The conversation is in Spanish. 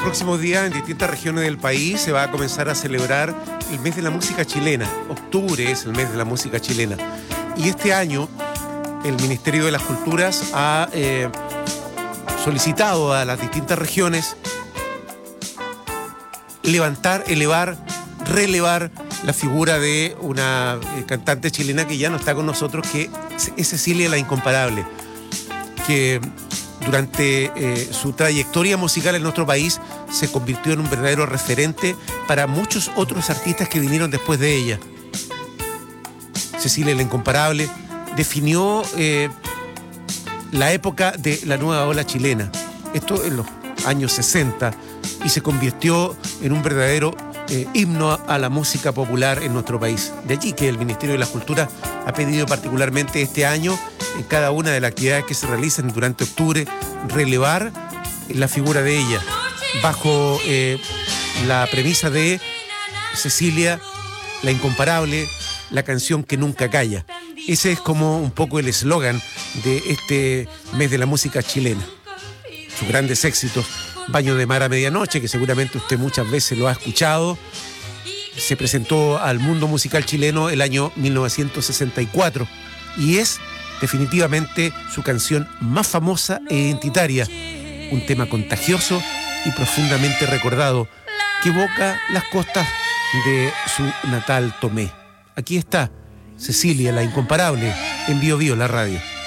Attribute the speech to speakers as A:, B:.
A: próximos días en distintas regiones del país se va a comenzar a celebrar el mes de la música chilena. Octubre es el mes de la música chilena. Y este año el Ministerio de las Culturas ha solicitado a las distintas regiones levantar, elevar, relevar la figura de una cantante chilena que ya no está con nosotros, que es Cecilia la Incomparable, que durante su trayectoria musical en nuestro país se convirtió en un verdadero referente para muchos otros artistas que vinieron después de ella. Cecilia la Incomparable definió la época de la nueva ola chilena, esto en los años 60, y se convirtió en un verdadero himno a la música popular en nuestro país. De allí que el Ministerio de la Cultura ha pedido particularmente este año, en cada una de las actividades que se realicen durante octubre, relevar la figura de ella, bajo la premisa de Cecilia la Incomparable, la canción que nunca calla. Ese es como un poco el eslogan de este mes de la música chilena. Sus grandes éxitos: Baño de Mar a Medianoche, que seguramente usted muchas veces lo ha escuchado, se presentó al mundo musical chileno el año 1964 y es definitivamente su canción más famosa e identitaria, un tema contagioso y profundamente recordado que evoca las costas de su natal Tomé. Aquí está Cecilia la Incomparable en Bio Bio, la radio.